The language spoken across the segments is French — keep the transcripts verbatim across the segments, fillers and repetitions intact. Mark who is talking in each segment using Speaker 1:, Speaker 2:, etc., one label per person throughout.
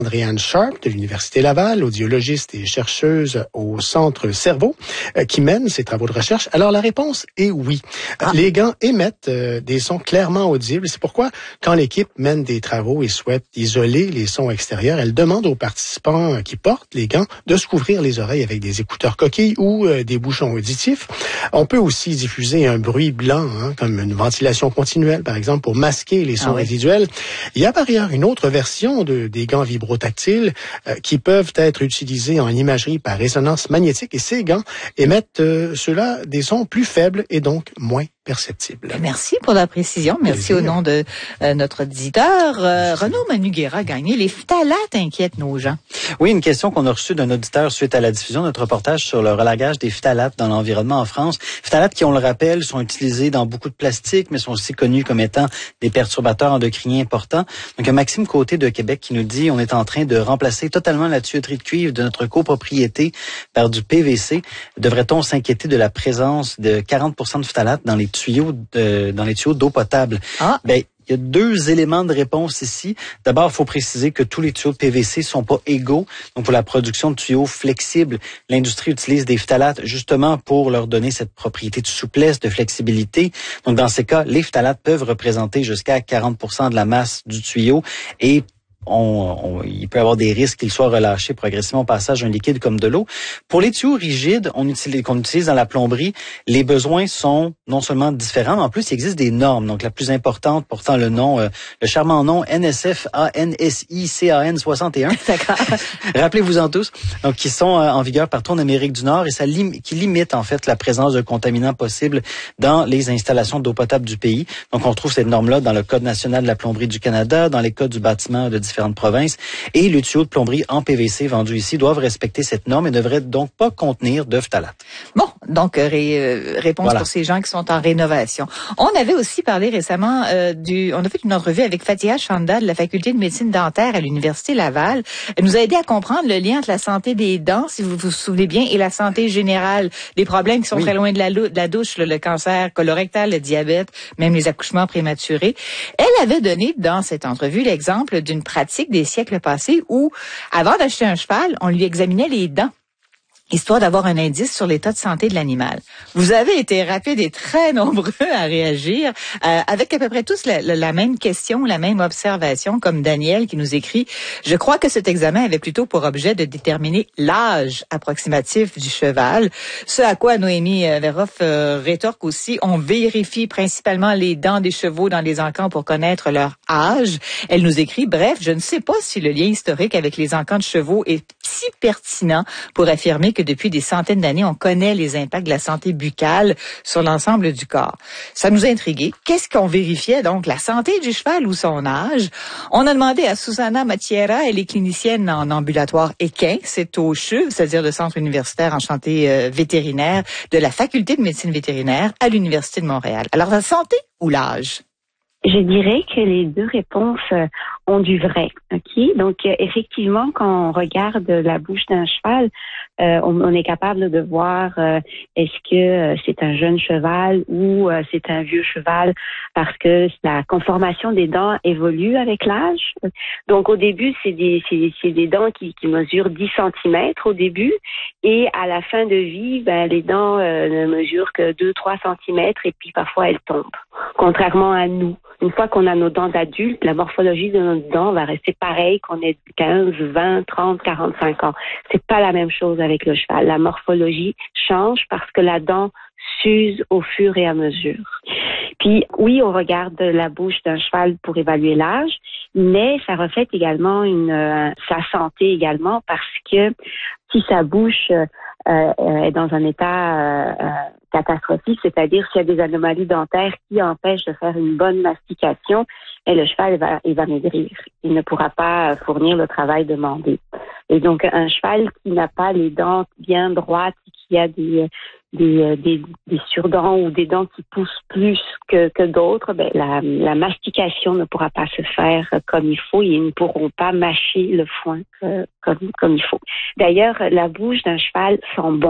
Speaker 1: Andréane Sharp de l'Université Laval, audiologiste et chercheuse au Centre Cerveau, euh, qui mène ses travaux de recherche. Alors, la réponse est oui. Ah. Les gants émettent euh, des sons clairement audibles. C'est pourquoi, quand l'équipe mène des travaux et souhaite isoler les sons extérieurs, elle demande aux participants euh, qui portent les gants de se couvrir les oreilles avec des écouteurs coquilles ou euh, des bouchons auditifs. On peut aussi diffuser un bruit blanc, hein, comme une ventilation continuelle, par exemple, pour masquer les sons ah oui. résiduels. Il y a par ailleurs une autre version de, des gants vibro tactiles euh, qui peuvent être utilisés en imagerie par résonance magnétique et ces gants émettent euh, ceux-là des sons plus faibles et donc moins perceptibles.
Speaker 2: Merci pour la précision. Merci au nom de euh, notre auditeur. Euh, Renaud Manuguera a gagné. Les phtalates inquiètent nos gens.
Speaker 3: Oui, une question qu'on a reçue d'un auditeur suite à la diffusion de notre reportage sur le relagage des phtalates dans l'environnement en France. Phtalates qui, on le rappelle, sont utilisés dans beaucoup de plastique, mais sont aussi connus comme étant des perturbateurs endocriniens importants. Donc, un Maxime Côté de Québec qui nous dit on est en train de remplacer totalement la tuyauterie de cuivre de notre copropriété par du P V C. Devrait-on s'inquiéter de la présence de quarante pour cent de phtalates dans les tuyaux de, dans les tuyaux d'eau potable? Ah. Ben, il y a deux éléments de réponse ici. D'abord, il faut préciser que tous les tuyaux de P V C sont pas égaux. Donc, pour la production de tuyaux flexibles, l'industrie utilise des phtalates justement pour leur donner cette propriété de souplesse, de flexibilité. Donc, dans ces cas, les phtalates peuvent représenter jusqu'à quarante pour cent de la masse du tuyau et On, on, il peut y avoir des risques qu'ils soient relâchés progressivement au passage d'un liquide comme de l'eau. Pour les tuyaux rigides on utilise, qu'on utilise dans la plomberie, les besoins sont non seulement différents, mais en plus, il existe des normes. Donc, la plus importante, portant le nom, euh, le charmant nom N S F A N S I C A N soixante et un. Rappelez-vous-en tous. Donc, qui sont euh, en vigueur partout en Amérique du Nord et ça lim- qui limite, en fait, la présence de contaminants possibles dans les installations d'eau potable du pays. Donc, on trouve cette norme-là dans le Code national de la plomberie du Canada, dans les codes du bâtiment de différentes provinces. Et les tuyaux de plomberie en P V C vendus ici doivent respecter cette norme et ne devraient donc pas contenir de phtalates.
Speaker 2: Bon, donc ré, euh, réponse voilà. Pour ces gens qui sont en rénovation. On avait aussi parlé récemment euh, du... On a fait une entrevue avec Fatia Chanda de la Faculté de médecine dentaire à l'Université Laval. Elle nous a aidé à comprendre le lien entre la santé des dents, si vous vous souvenez bien, et la santé générale. Des problèmes qui sont oui. très loin de la, de la douche, le, le cancer colorectal, le diabète, même les accouchements prématurés. Elle avait donné dans cette entrevue l'exemple d'une pratique des siècles passés où, avant d'acheter un cheval, on lui examinait les dents, histoire d'avoir un indice sur l'état de santé de l'animal. Vous avez été rapides et très nombreux à réagir, euh, avec à peu près tous la, la, la même question, la même observation, comme Daniel qui nous écrit « Je crois que cet examen avait plutôt pour objet de déterminer l'âge approximatif du cheval. » Ce à quoi Noémie Veroff euh, rétorque aussi « On vérifie principalement les dents des chevaux dans les encans pour connaître leur âge. » Elle nous écrit « Bref, je ne sais pas si le lien historique avec les encans de chevaux est si pertinent pour affirmer que depuis des centaines d'années, on connaît les impacts de la santé buccale sur l'ensemble du corps. » Ça nous a intrigués. Qu'est-ce qu'on vérifiait donc? La santé du cheval ou son âge? On a demandé à Susanna Mattiera, elle est clinicienne en ambulatoire équin, c'est au C H U V, c'est-à-dire le Centre universitaire en santé euh, vétérinaire de la Faculté de médecine vétérinaire à l'Université de Montréal. Alors, la santé ou l'âge?
Speaker 4: Je dirais que les deux réponses ont du vrai. Ok, donc effectivement, quand on regarde la bouche d'un cheval, euh, on, on est capable de voir euh, est-ce que c'est un jeune cheval ou euh, c'est un vieux cheval, parce que la conformation des dents évolue avec l'âge. Donc au début, c'est des c'est, c'est des dents qui, qui mesurent dix centimètres au début, et à la fin de vie, ben les dents euh, ne mesurent que deux trois centimètres et puis parfois elles tombent. Contrairement à nous. Une fois qu'on a nos dents d'adultes, la morphologie de nos dents va rester pareille qu'on ait quinze, vingt, trente, quarante-cinq ans. C'est pas la même chose avec le cheval. La morphologie change parce que la dent s'use au fur et à mesure. Puis oui, on regarde la bouche d'un cheval pour évaluer l'âge, mais ça reflète également une euh, sa santé également, parce que si sa bouche euh, euh, est dans un état euh, euh, catastrophique, c'est-à-dire s'il y a des anomalies dentaires qui empêchent de faire une bonne mastication, et le cheval va, il va maigrir. Il ne pourra pas fournir le travail demandé. Et donc, un cheval qui n'a pas les dents bien droites, qui a des, des, des, des surdents ou des dents qui poussent plus que, que d'autres, ben, la, la mastication ne pourra pas se faire comme il faut et ils ne pourront pas mâcher le foin euh, comme, comme il faut. D'ailleurs, la bouche d'un cheval sent bon.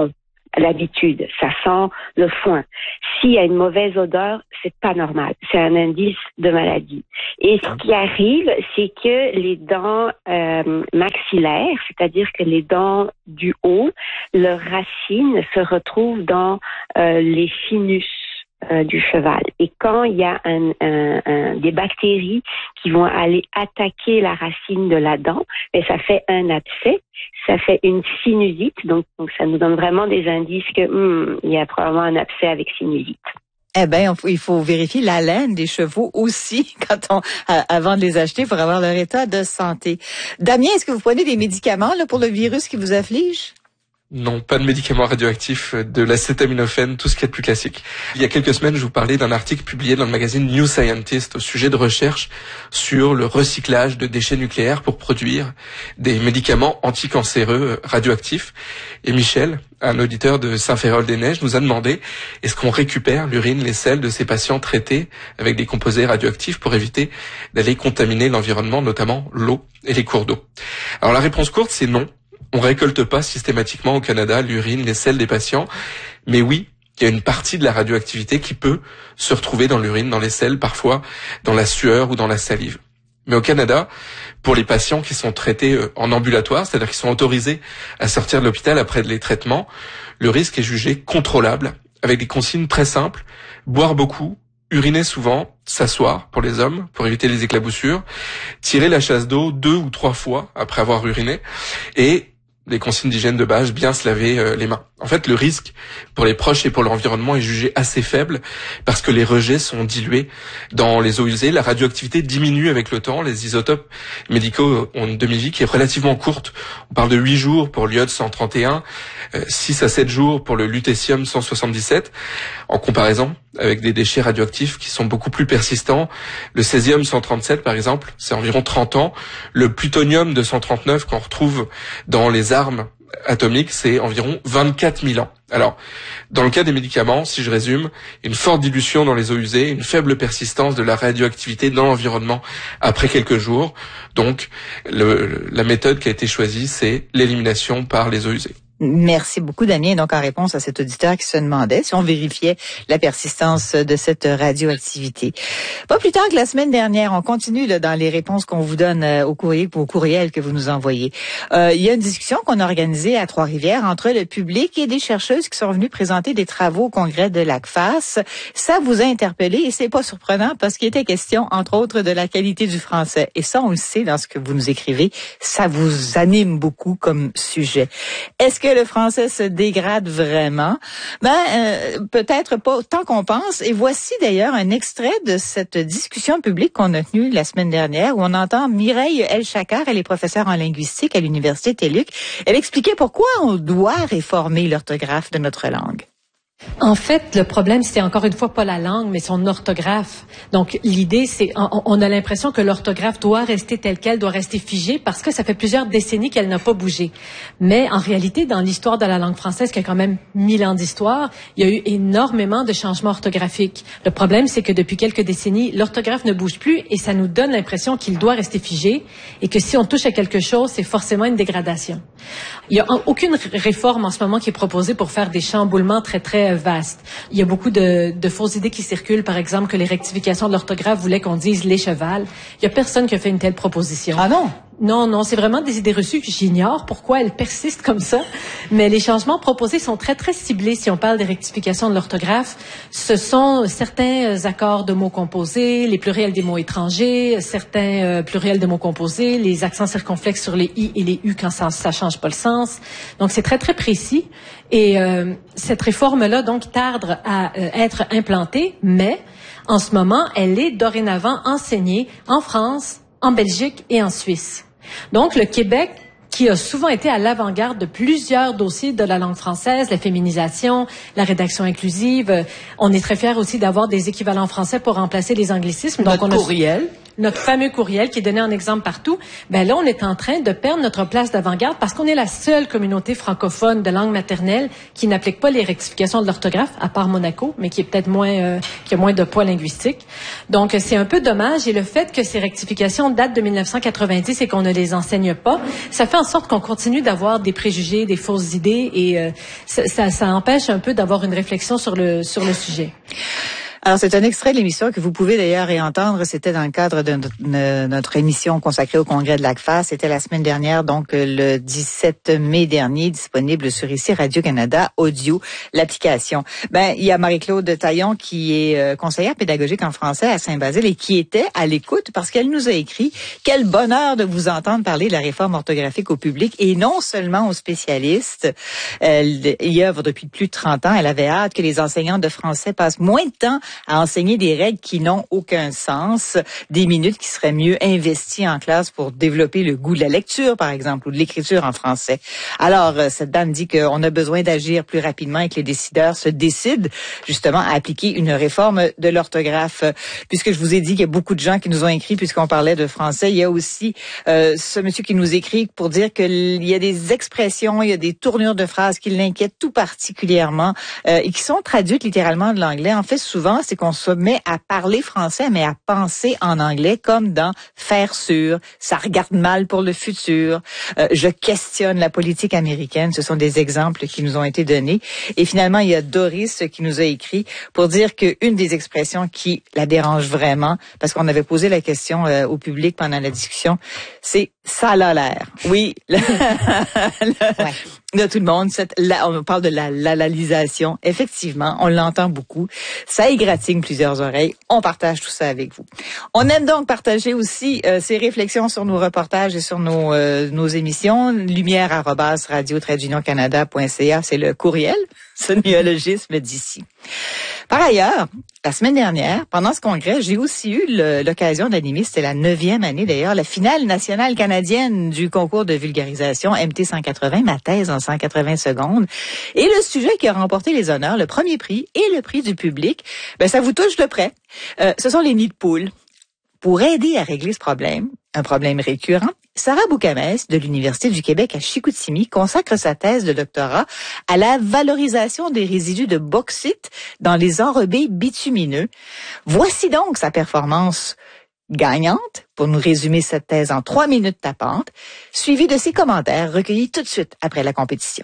Speaker 4: l'habitude, ça sent le foin. S'il y a une mauvaise odeur, c'est pas normal. C'est un indice de maladie. Et ce qui arrive, c'est que les dents euh, maxillaires, c'est-à-dire que les dents du haut, leurs racines se retrouvent dans euh, les sinus euh, du cheval. Et quand il y a un, un, un, des bactéries qui vont aller attaquer la racine de la dent, et ça fait un abcès, ça fait une sinusite, donc, donc ça nous donne vraiment des indices que hum, il y a probablement un abcès avec sinusite.
Speaker 2: Eh ben, il faut vérifier la laine des chevaux aussi quand on, avant de les acheter pour avoir leur état de santé. Damien, est-ce que vous prenez des médicaments là pour le virus qui vous afflige?
Speaker 5: Non, pas de médicaments radioactifs, de l'acétaminophène, tout ce qui est de plus classique. Il y a quelques semaines, je vous parlais d'un article publié dans le magazine New Scientist au sujet de recherche sur le recyclage de déchets nucléaires pour produire des médicaments anticancéreux radioactifs. Et Michel, un auditeur de Saint-Féréol-des-Neiges, nous a demandé est-ce qu'on récupère l'urine, les selles de ces patients traités avec des composés radioactifs pour éviter d'aller contaminer l'environnement, notamment l'eau et les cours d'eau. Alors la réponse courte, c'est non. On récolte pas systématiquement au Canada l'urine, les selles des patients, mais oui, il y a une partie de la radioactivité qui peut se retrouver dans l'urine, dans les selles, parfois dans la sueur ou dans la salive. Mais au Canada, pour les patients qui sont traités en ambulatoire, c'est-à-dire qui sont autorisés à sortir de l'hôpital après les traitements, le risque est jugé contrôlable, avec des consignes très simples, boire beaucoup, uriner souvent, s'asseoir pour les hommes, pour éviter les éclaboussures, tirer la chasse d'eau deux ou trois fois après avoir uriné, et les consignes d'hygiène de base, bien se laver euh, les mains. En fait, le risque pour les proches et pour l'environnement est jugé assez faible parce que les rejets sont dilués dans les eaux usées. La radioactivité diminue avec le temps. Les isotopes médicaux ont une demi-vie qui est relativement courte. On parle de huit jours pour l'iode cent trente et un, euh, six à sept jours pour le lutécium cent soixante-dix-sept, en comparaison avec des déchets radioactifs qui sont beaucoup plus persistants. Le césium cent trente-sept, par exemple, c'est environ trente ans. Le plutonium deux cent trente-neuf qu'on retrouve dans les armes atomiques, c'est environ vingt-quatre mille ans. Alors, dans le cas des médicaments, si je résume, une forte dilution dans les eaux usées, une faible persistance de la radioactivité dans l'environnement après quelques jours. Donc, le, la méthode qui a été choisie, c'est l'élimination par les eaux usées.
Speaker 2: Merci beaucoup, Damien. Donc, en réponse à cet auditeur qui se demandait si on vérifiait la persistance de cette radioactivité. Pas plus tard que la semaine dernière, on continue là, dans les réponses qu'on vous donne euh, au courrier, au courriel que vous nous envoyez. Euh, il y a une discussion qu'on a organisée à Trois-Rivières entre le public et des chercheuses qui sont venues présenter des travaux au congrès de l'A C F A S. Ça vous a interpellé et c'est pas surprenant parce qu'il était question, entre autres, de la qualité du français. Et ça, on le sait dans ce que vous nous écrivez, ça vous anime beaucoup comme sujet. Est-ce que le français se dégrade vraiment? Ben, euh, peut-être pas autant qu'on pense. Et voici d'ailleurs un extrait de cette discussion publique qu'on a tenue la semaine dernière où on entend Mireille El-Chakar, elle est professeure en linguistique à l'Université TÉLUQ. Elle expliquait pourquoi on doit réformer l'orthographe de notre langue.
Speaker 6: En fait, le problème, c'est encore une fois pas la langue, mais son orthographe. Donc, l'idée, c'est, on, on a l'impression que l'orthographe doit rester telle qu'elle, doit rester figée, parce que ça fait plusieurs décennies qu'elle n'a pas bougé. Mais en réalité, dans l'histoire de la langue française, qui a quand même mille ans d'histoire, il y a eu énormément de changements orthographiques. Le problème, c'est que depuis quelques décennies, l'orthographe ne bouge plus et ça nous donne l'impression qu'il doit rester figé et que si on touche à quelque chose, c'est forcément une dégradation. Il n'y a aucune réforme en ce moment qui est proposée pour faire des chamboulements très, très vaste. Il y a beaucoup de, de fausses idées qui circulent, par exemple, que les rectifications de l'orthographe voulaient qu'on dise les chevals. Il y a personne qui a fait une telle proposition.
Speaker 2: Ah non?
Speaker 6: Non, non, c'est vraiment des idées reçues que j'ignore pourquoi elles persistent comme ça. Mais les changements proposés sont très, très ciblés si on parle des rectifications de l'orthographe. Ce sont certains accords de mots composés, les pluriels des mots étrangers, certains euh, pluriels de mots composés, les accents circonflexes sur les i et les u quand ça, ça change pas le sens. Donc, c'est très, très précis. Et euh, cette réforme-là, donc, tarde à euh, être implantée, mais en ce moment, elle est dorénavant enseignée en France, en Belgique et en Suisse. Donc, le Québec, qui a souvent été à l'avant-garde de plusieurs dossiers de la langue française, la féminisation, la rédaction inclusive. On est très fiers aussi d'avoir des équivalents français pour remplacer les anglicismes.
Speaker 2: Notre
Speaker 6: Donc, on a
Speaker 2: courriel.
Speaker 6: notre fameux courriel qui est donné en exemple partout, ben là, on est en train de perdre notre place d'avant-garde parce qu'on est la seule communauté francophone de langue maternelle qui n'applique pas les rectifications de l'orthographe, à part Monaco, mais qui est peut-être moins, euh, qui a moins de poids linguistique. Donc, c'est un peu dommage. Et le fait que ces rectifications datent de mille neuf cent quatre-vingt-dix et qu'on ne les enseigne pas, ça fait en sorte qu'on continue d'avoir des préjugés, des fausses idées et euh, ça, ça, ça empêche un peu d'avoir une réflexion sur le, sur le sujet.
Speaker 2: Alors, c'est un extrait de l'émission que vous pouvez d'ailleurs réentendre. C'était dans le cadre de notre, de notre émission consacrée au congrès de l'A C F A. C'était la semaine dernière, donc le dix-sept mai dernier, disponible sur ici Radio-Canada Audio, l'application. Ben, il y a Marie-Claude Taillon qui est euh, conseillère pédagogique en français à Saint-Basile et qui était à l'écoute parce qu'elle nous a écrit « Quel bonheur de vous entendre parler de la réforme orthographique au public et non seulement aux spécialistes. » Elle y œuvre depuis plus de trente ans. Elle avait hâte que les enseignants de français passent moins de temps à enseigner des règles qui n'ont aucun sens, des minutes qui seraient mieux investies en classe pour développer le goût de la lecture, par exemple, ou de l'écriture en français. Alors, cette dame dit qu'on a besoin d'agir plus rapidement et que les décideurs se décident justement à appliquer une réforme de l'orthographe. Puisque je vous ai dit qu'il y a beaucoup de gens qui nous ont écrit, puisqu'on parlait de français, il y a aussi euh, ce monsieur qui nous écrit pour dire qu'il y a des expressions, il y a des tournures de phrases qui l'inquiètent tout particulièrement euh, et qui sont traduites littéralement de l'anglais. En fait, souvent, c'est qu'on se met à parler français, mais à penser en anglais, comme dans « faire sûr »,« ça regarde mal pour le futur euh, »,« je questionne la politique américaine ». Ce sont des exemples qui nous ont été donnés. Et finalement, il y a Doris qui nous a écrit pour dire qu'une des expressions qui la dérange vraiment, parce qu'on avait posé la question euh, au public pendant la discussion, c'est « ça a l'air ». Oui, le, le, ouais. De tout le monde, cette, la, on parle de la lalalisation. Effectivement, on l'entend beaucoup. Ça égratigne plusieurs oreilles. On partage tout ça avec vous. On aime donc partager aussi euh, ces réflexions sur nos reportages et sur nos euh, nos émissions. Lumière arobase radio trait d'union canada point c a, c'est le courriel. Ce néologisme d'ici. Par ailleurs, la semaine dernière, pendant ce congrès, j'ai aussi eu le, l'occasion d'animer, c'était la neuvième année d'ailleurs, la finale nationale canadienne du concours de vulgarisation M T cent quatre-vingts, ma thèse en cent quatre-vingts secondes. Et le sujet qui a remporté les honneurs, le premier prix et le prix du public, ben ça vous touche de près. Euh, ce sont les nids de poules. Pour aider à régler ce problème, un problème récurrent, Sarah Boukamès de l'Université du Québec à Chicoutimi consacre sa thèse de doctorat à la valorisation des résidus de bauxite dans les enrobés bitumineux. Voici donc sa performance gagnante, pour nous résumer cette thèse en trois minutes tapantes, suivie de ses commentaires recueillis tout de suite après la compétition.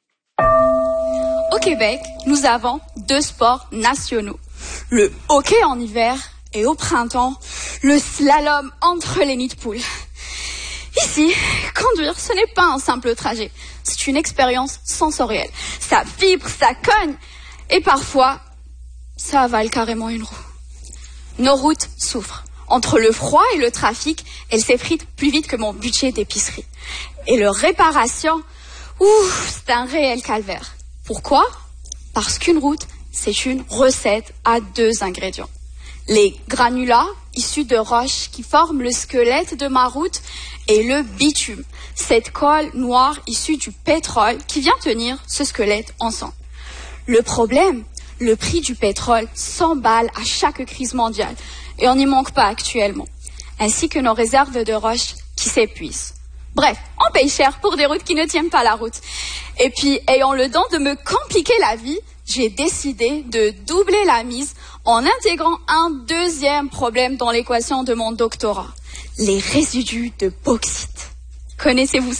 Speaker 7: Au Québec, nous avons deux sports nationaux. Le hockey en hiver et au printemps, le slalom entre les nids de poules. Ici, conduire, ce n'est pas un simple trajet. C'est une expérience sensorielle. Ça vibre, ça cogne. Et parfois, ça avale carrément une roue. Nos routes souffrent. Entre le froid et le trafic, elles s'effritent plus vite que mon budget d'épicerie. Et leur réparation, ouf, c'est un réel calvaire. Pourquoi ? Parce qu'une route, c'est une recette à deux ingrédients. Les granulats issus de roches qui forment le squelette de ma route et le bitume, cette colle noire issue du pétrole qui vient tenir ce squelette ensemble. Le problème, le prix du pétrole s'emballe à chaque crise mondiale et on n'y manque pas actuellement, ainsi que nos réserves de roches qui s'épuisent. Bref, on paye cher pour des routes qui ne tiennent pas la route. Et puis, ayant le don de me compliquer la vie, j'ai décidé de doubler la mise en intégrant un deuxième problème dans l'équation de mon doctorat, les résidus de bauxite. Connaissez-vous ça ?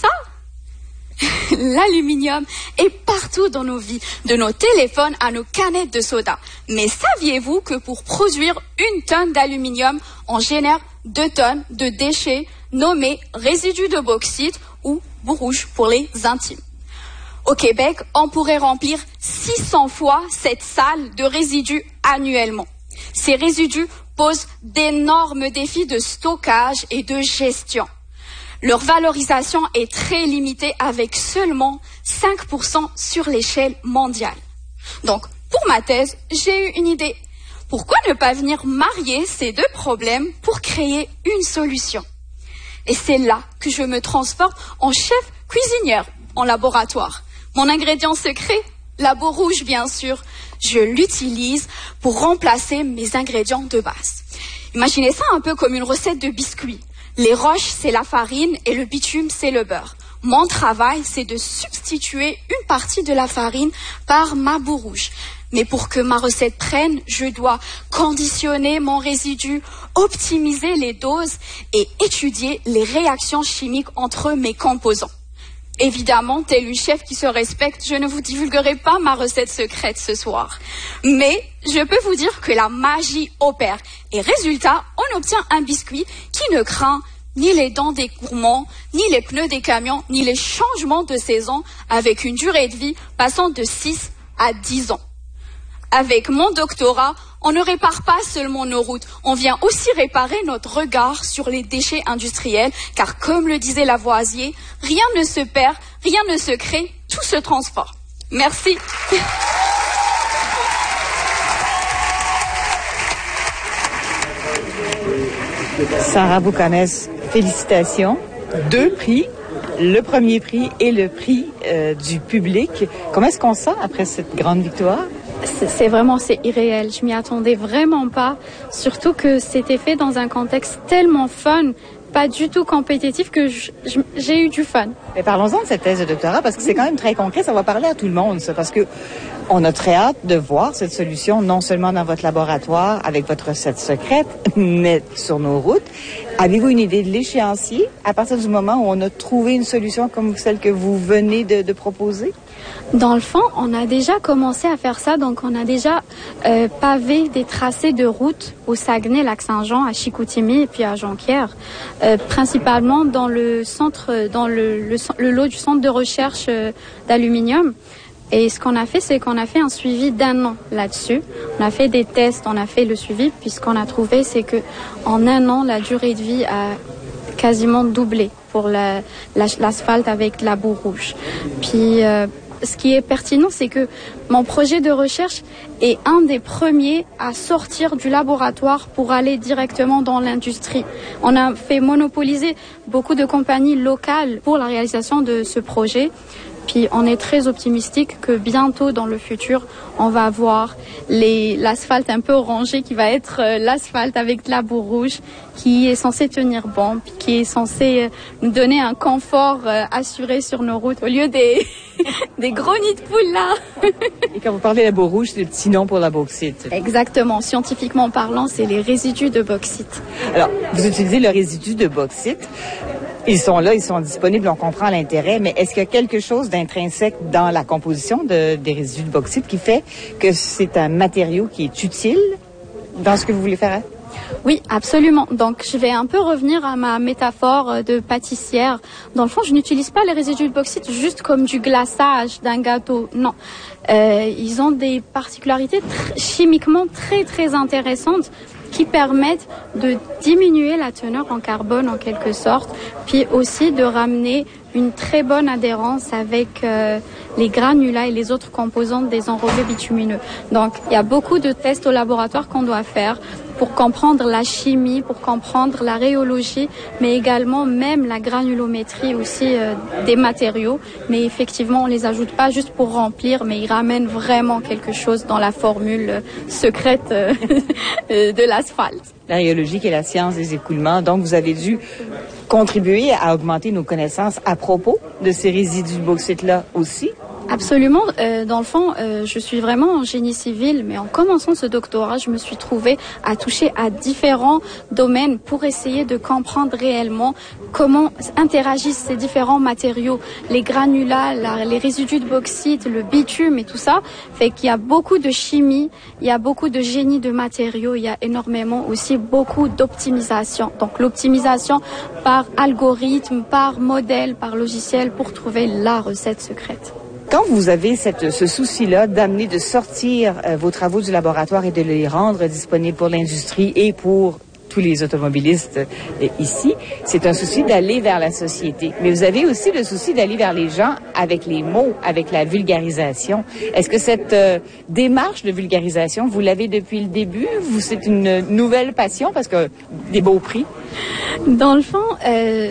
Speaker 7: L'aluminium est partout dans nos vies, de nos téléphones à nos canettes de soda. Mais saviez-vous que pour produire une tonne d'aluminium, on génère deux tonnes de déchets nommés résidus de bauxite ou boue rouge pour les intimes? Au Québec, on pourrait remplir six cents fois cette salle de résidus annuellement. Ces résidus posent d'énormes défis de stockage et de gestion. Leur valorisation est très limitée avec seulement cinq pour cent sur l'échelle mondiale. Donc, pour ma thèse, j'ai eu une idée. Pourquoi ne pas venir marier ces deux problèmes pour créer une solution ? Et c'est là que je me transforme en chef cuisinière en laboratoire. Mon ingrédient secret, la boue rouge bien sûr, je l'utilise pour remplacer mes ingrédients de base. Imaginez ça un peu comme une recette de biscuits. Les roches, c'est la farine et le bitume, c'est le beurre. Mon travail, c'est de substituer une partie de la farine par ma boue rouge. Mais pour que ma recette prenne, je dois conditionner mon résidu, optimiser les doses et étudier les réactions chimiques entre mes composants. Évidemment, tel une chef qui se respecte, je ne vous divulguerai pas ma recette secrète ce soir. Mais je peux vous dire que la magie opère. Et résultat, on obtient un biscuit qui ne craint ni les dents des gourmands, ni les pneus des camions, ni les changements de saison, avec une durée de vie passant de six à dix ans. Avec mon doctorat, on ne répare pas seulement nos routes, on vient aussi réparer notre regard sur les déchets industriels, car comme le disait Lavoisier, rien ne se perd, rien ne se crée, tout se transforme. Merci.
Speaker 2: Sarah Boucanès, félicitations. Deux prix, le premier prix et le prix euh, du public. Comment est-ce qu'on sent après cette grande victoire?
Speaker 8: C'est vraiment, c'est irréel. Je m'y attendais vraiment pas. Surtout que c'était fait dans un contexte tellement fun, pas du tout compétitif, que j'ai eu du fun.
Speaker 2: Mais parlons-en de cette thèse de doctorat, parce que c'est quand même très concret. Ça va parler à tout le monde, ça, parce que on a très hâte de voir cette solution, non seulement dans votre laboratoire, avec votre recette secrète, mais sur nos routes. Avez-vous une idée de l'échéancier à partir du moment où on a trouvé une solution comme celle que vous venez de, de proposer?
Speaker 8: Dans le fond, on a déjà commencé à faire ça. Donc, on a déjà euh, pavé des tracés de route au Saguenay, Lac-Saint-Jean, à Chicoutimi et puis à Jonquière, euh, principalement dans le centre, dans le, le, le lot du centre de recherche euh, d'aluminium. Et ce qu'on a fait, c'est qu'on a fait un suivi d'un an là-dessus. On a fait des tests, on a fait le suivi, puis ce qu'on a trouvé, c'est que en un an, la durée de vie a quasiment doublé pour la, la, l'asphalte avec la boue rouge. Puis euh, ce qui est pertinent, c'est que mon projet de recherche est un des premiers à sortir du laboratoire pour aller directement dans l'industrie. On a fait monopoliser beaucoup de compagnies locales pour la réalisation de ce projet. Puis on est très optimistique que bientôt dans le futur, on va voir les, l'asphalte un peu orangé qui va être euh, l'asphalte avec de la boue rouge qui est censé tenir bon, puis qui est censé euh, nous donner un confort euh, assuré sur nos routes au lieu des, des gros nids de poules là.
Speaker 2: Et quand vous parlez de la boue rouge, c'est le petit nom pour la bauxite.
Speaker 8: Exactement. Scientifiquement parlant, c'est les résidus de bauxite.
Speaker 2: Alors, vous utilisez le résidu de bauxite. Ils sont là, ils sont disponibles, on comprend l'intérêt, mais est-ce qu'il y a quelque chose d'intrinsèque dans la composition de, des résidus de bauxite qui fait que c'est un matériau qui est utile dans ce que vous voulez faire?
Speaker 8: Oui, absolument. Donc, je vais un peu revenir à ma métaphore de pâtissière. Dans le fond, je n'utilise pas les résidus de bauxite juste comme du glaçage d'un gâteau. Non. Euh, ils ont des particularités tr- chimiquement très, très intéressantes qui permettent de diminuer la teneur en carbone en quelque sorte, puis aussi de ramener une très bonne adhérence avec euh, les granulats et les autres composantes des enrobés bitumineux. Donc, il y a beaucoup de tests au laboratoire qu'on doit faire pour comprendre la chimie, pour comprendre la rhéologie, mais également même la granulométrie aussi euh, des matériaux. Mais effectivement, on les ajoute pas juste pour remplir, mais ils ramènent vraiment quelque chose dans la formule euh, secrète euh, de l'asphalte.
Speaker 2: La rhéologie qui est la science des écoulements. Donc, vous avez dû contribuer à augmenter nos connaissances à propos de ces résidus de bauxite-là aussi.
Speaker 8: Absolument. Euh, dans le fond, euh, je suis vraiment en génie civil, mais en commençant ce doctorat, je me suis trouvée à toucher à différents domaines pour essayer de comprendre réellement comment interagissent ces différents matériaux, les granulats, la, les résidus de bauxite, le bitume et tout ça. Fait qu'il y a beaucoup de chimie, il y a beaucoup de génie de matériaux, il y a énormément aussi beaucoup d'optimisation. Donc l'optimisation par algorithme, par modèle, par logiciel pour trouver la recette secrète.
Speaker 2: Quand vous avez cette, ce souci-là d'amener, de sortir euh, vos travaux du laboratoire et de les rendre disponibles pour l'industrie et pour tous les automobilistes euh, ici, c'est un souci d'aller vers la société. Mais vous avez aussi le souci d'aller vers les gens avec les mots, avec la vulgarisation. Est-ce que cette euh, démarche de vulgarisation, vous l'avez depuis le début? Vous, c'est une nouvelle passion parce que des beaux prix?
Speaker 8: Dans le fond, euh,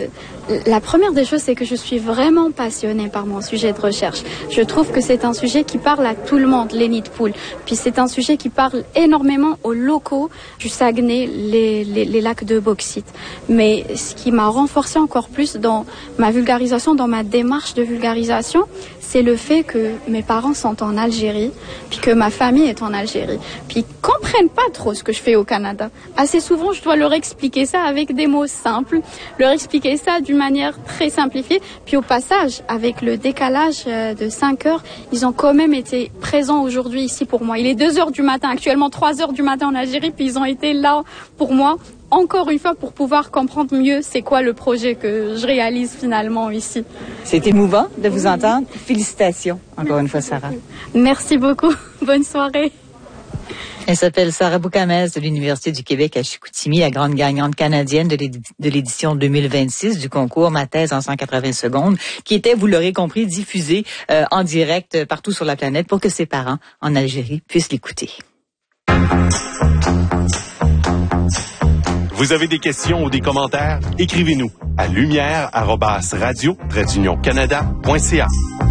Speaker 8: La première des choses, c'est que je suis vraiment passionnée par mon sujet de recherche. Je trouve que c'est un sujet qui parle à tout le monde, les nids de poules. Puis c'est un sujet qui parle énormément aux locaux du Saguenay, les, les, les lacs de bauxite. Mais ce qui m'a renforcé encore plus dans ma vulgarisation, dans ma démarche de vulgarisation, c'est le fait que mes parents sont en Algérie, puis que ma famille est en Algérie. Puis ils comprennent pas trop ce que je fais au Canada. Assez souvent, je dois leur expliquer ça avec des mots simples, leur expliquer ça d'une manière très simplifiée. Puis au passage, avec le décalage de cinq heures, ils ont quand même été présents aujourd'hui ici pour moi. Il est deux heures du matin, actuellement trois heures du matin en Algérie, puis ils ont été là pour moi, encore une fois, pour pouvoir comprendre mieux c'est quoi le projet que je réalise finalement ici.
Speaker 2: C'est émouvant de vous entendre. Félicitations, encore une fois, Sarah.
Speaker 8: Merci beaucoup. Bonne soirée.
Speaker 2: Elle s'appelle Sarah Boukamez de l'Université du Québec à Chicoutimi, la grande gagnante canadienne de l'édition deux mille vingt-six du concours Ma thèse en cent quatre-vingts secondes, qui était, vous l'aurez compris, diffusée euh, en direct partout sur la planète pour que ses parents en Algérie puissent l'écouter.
Speaker 9: Vous avez des questions ou des commentaires? Écrivez-nous à lumière arobase radio tiret canada point c a.